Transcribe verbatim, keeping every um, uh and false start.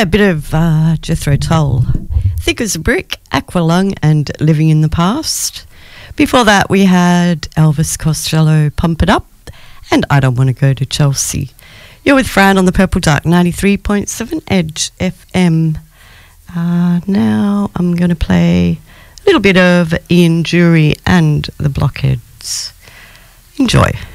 Yeah, a bit of uh, Jethro Tull. Thick as a Brick, Aqualung and Living in the Past. Before that we had Elvis Costello, Pump It Up, and I Don't Want to Go to Chelsea. You're with Fran on the Purple Dark ninety-three point seven Edge F M. Uh, now I'm going to play a little bit of Ian Jury and the Blockheads. Enjoy.